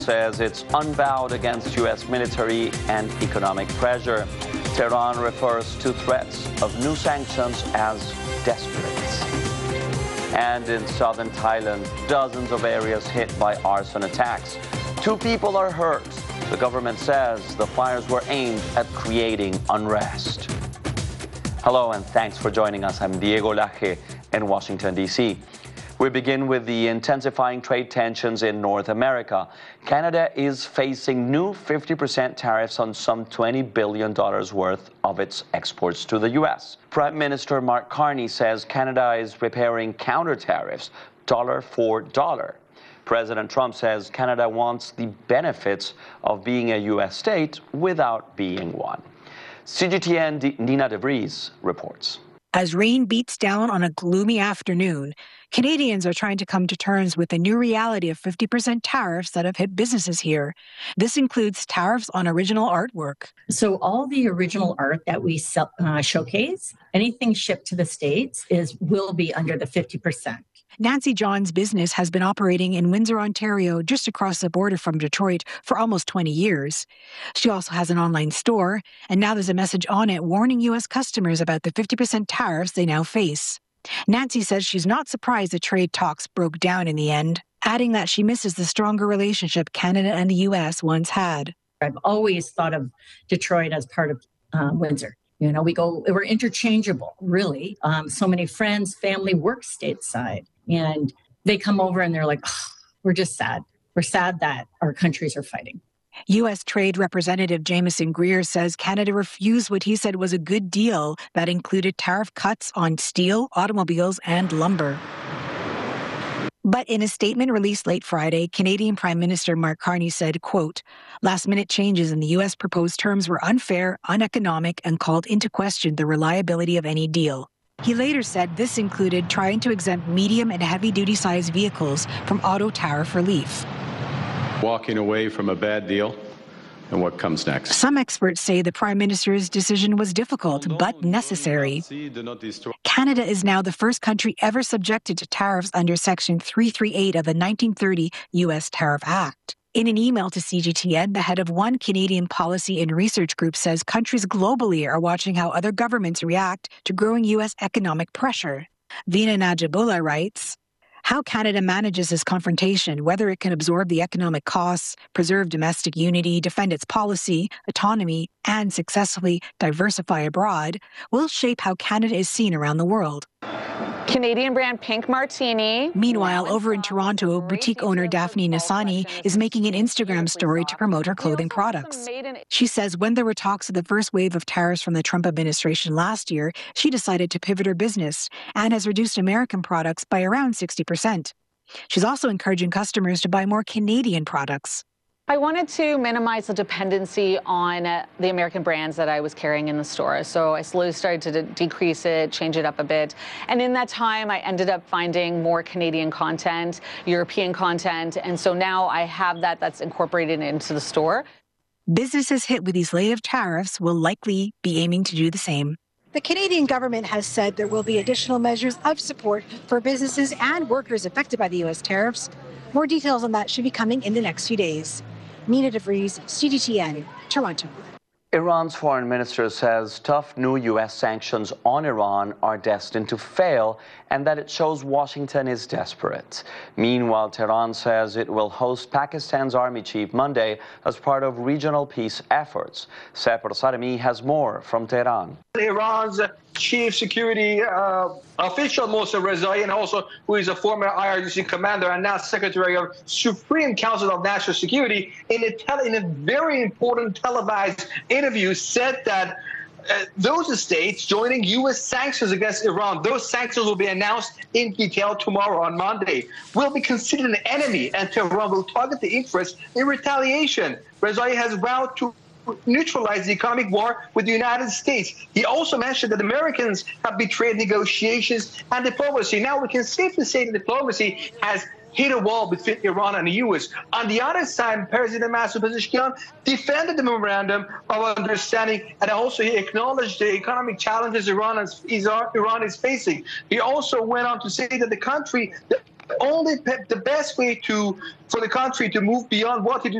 says it's unbowed against U.S. military and economic pressure. Tehran refers to threats of new sanctions as desperate. And in southern Thailand, dozens of areas hit by arson attacks. 2 people are hurt. The government says the fires were aimed at creating unrest. Hello and thanks for joining us. I'm Diego Laje in Washington, D.C. We begin with the intensifying trade tensions in North America. Canada is facing new 50% tariffs on some $20 billion worth of its exports to the U.S. Prime Minister Mark Carney says Canada is preparing counter tariffs, dollar for dollar. President Trump says Canada wants the benefits of being a U.S. state without being one. CGTN Nina DeVries reports. As rain beats down on a gloomy afternoon, Canadians are trying to come to terms with the new reality of 50% tariffs that have hit businesses here. This includes tariffs on original artwork. So all the original art that we showcase, anything shipped to the States will be under the 50%. Nancy John's business has been operating in Windsor, Ontario, just across the border from Detroit, for almost 20 years. She also has an online store, and now there's a message on it warning U.S. customers about the 50% tariffs they now face. Nancy says she's not surprised the trade talks broke down in the end, adding that she misses the stronger relationship Canada and the U.S. once had. I've always thought of Detroit as part of Windsor. You know, we're interchangeable, really. So many friends, family work stateside. And they come over and they're like, oh, we're just sad. We're sad that our countries are fighting. U.S. Trade Representative Jameson Greer says Canada refused what he said was a good deal that included tariff cuts on steel, automobiles, and lumber. But in a statement released late Friday, Canadian Prime Minister Mark Carney said, quote, last-minute changes in the U.S. proposed terms were unfair, uneconomic, and called into question the reliability of any deal. He later said this included trying to exempt medium and heavy-duty sized vehicles from auto tariff relief. Walking away from a bad deal and what comes next. Some experts say the Prime Minister's decision was difficult but necessary. Canada is now the first country ever subjected to tariffs under Section 338 of the 1930 U.S. Tariff Act. In an email to CGTN, the head of one Canadian policy and research group says countries globally are watching how other governments react to growing U.S. economic pressure. Veena Najibullah writes, how Canada manages this confrontation, whether it can absorb the economic costs, preserve domestic unity, defend its policy, autonomy, and successfully diversify abroad, will shape how Canada is seen around the world. Canadian brand Pink Martini. Meanwhile, over in Toronto, boutique owner Daphne Nassani is making an Instagram story to promote her clothing products. She says when there were talks of the first wave of tariffs from the Trump administration last year, she decided to pivot her business and has reduced American products by around 60%. She's also encouraging customers to buy more Canadian products. I wanted to minimize the dependency on the American brands that I was carrying in the store. So I slowly started to decrease it, change it up a bit. And in that time, I ended up finding more Canadian content, European content. And so now I have that's incorporated into the store. Businesses hit with these latest tariffs will likely be aiming to do the same. The Canadian government has said there will be additional measures of support for businesses and workers affected by the U.S. tariffs. More details on that should be coming in the next few days. Nina DeVries, CGTN, Toronto. Iran's foreign minister says tough new U.S. sanctions on Iran are destined to fail and that it shows Washington is desperate. Meanwhile, Tehran says it will host Pakistan's army chief Monday as part of regional peace efforts. Separ Saremi has more from Tehran. Iran's chief security official, Mohsen Rezai, and also who is a former IRGC commander and now secretary of Supreme Council of National Security, in a very important televised interview said that those states joining U.S. sanctions against Iran, those sanctions will be announced in detail tomorrow on Monday, will be considered an enemy, and Tehran will target the interests in retaliation. Rezai has vowed to neutralize the economic war with the United States. He also mentioned that Americans have betrayed negotiations and diplomacy. Now we can safely say that diplomacy has hit a wall between Iran and the U.S. On the other side, President Masoud Pezeshkian defended the memorandum of understanding, and also he acknowledged the economic challenges Iran is facing. He also went on to say that the country the best way for the country to move beyond what it